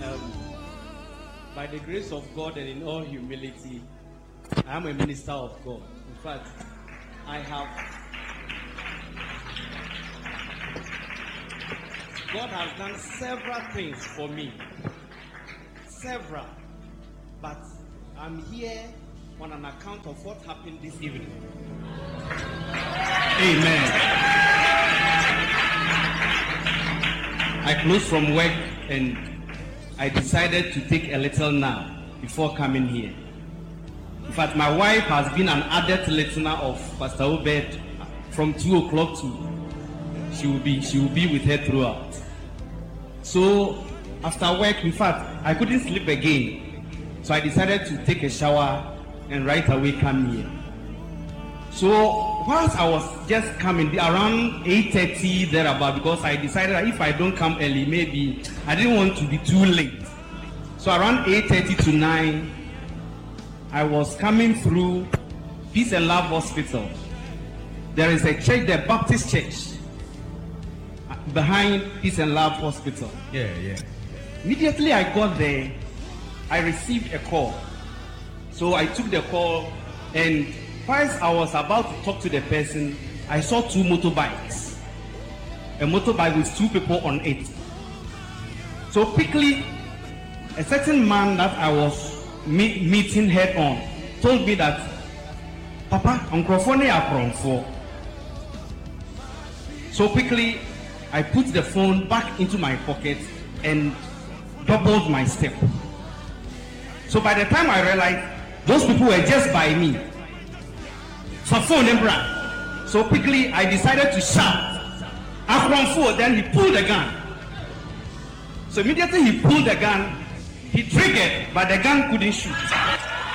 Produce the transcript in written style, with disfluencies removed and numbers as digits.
By the grace of God and in all humility, I am a minister of God. In fact, God has done several things for me. Several. But I'm here on an account of what happened this evening. Amen. I closed from work and I decided to take a little nap before coming here. In fact, my wife has been an added listener of Pastor Obed from 2 o'clock to she will be with her throughout. So after work, in fact, I couldn't sleep again. So I decided to take a shower and right away come here. So whilst I was just coming around 8:30 thereabout, because I decided that if I don't come early, maybe I didn't want to be too late. So around 8:30 to 9, I was coming through Peace and Love Hospital. There is a church, the Baptist Church, behind Peace and Love Hospital. Yeah. Immediately I got there, I received a call. So I took the call, and whilst I was about to talk to the person, I saw 2 motorbikes. A motorbike with 2 people on it. So quickly, a certain man that I was meeting head on told me that, Papa, Unkrofone Akronfo. So quickly, I put the phone back into my pocket and doubled my step. So by the time I realized, those people were just by me. So quickly, I decided to shout, Akronfo, then he pulled the gun. So immediately he pulled the gun, he triggered, but the gun couldn't shoot.